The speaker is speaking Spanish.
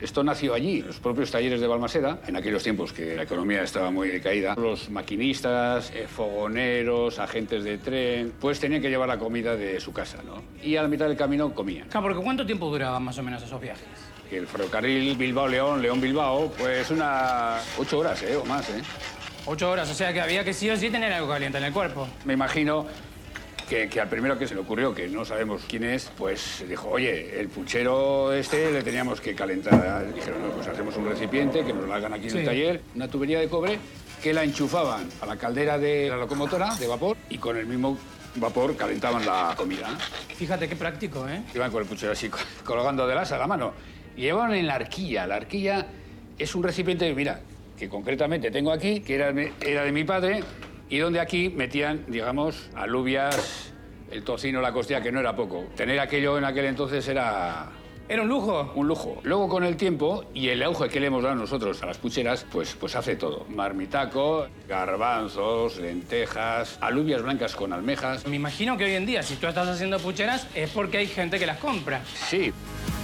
Esto nació allí, en los propios talleres de Balmaseda, en aquellos tiempos que la economía estaba muy decaída. Los maquinistas, fogoneros, agentes de tren, pues tenían que llevar la comida de su casa, ¿no? Y a la mitad del camino comían. Claro, porque ¿cuánto tiempo duraban más o menos esos viajes? El ferrocarril Bilbao-León, León-Bilbao, pues unas 8 horas, o más, 8 horas, o sea que había que sí o sí tener algo caliente en el cuerpo. Me imagino que al primero que se le ocurrió, que no sabemos quién es, pues dijo, oye, el puchero este le teníamos que calentar. Dijeron, no, pues hacemos un recipiente, que nos lo hagan aquí en el taller, una tubería de cobre, que la enchufaban a la caldera de la locomotora de vapor y con el mismo vapor calentaban la comida. Fíjate qué práctico, ¿eh? Iban con el puchero así, colgando del asa a la mano. Y llevaban en la arquilla. La arquilla es un recipiente, mira, que concretamente tengo aquí, que era de mi padre, y donde aquí metían, digamos, alubias, el tocino, la costilla, que no era poco. Tener aquello en aquel entonces era... ¿Era un lujo? Un lujo. Luego, con el tiempo y el auge que le hemos dado nosotros a las pucheras, pues hace todo. Marmitaco, garbanzos, lentejas, alubias blancas con almejas. Me imagino que hoy en día, si tú estás haciendo pucheras, es porque hay gente que las compra. Sí.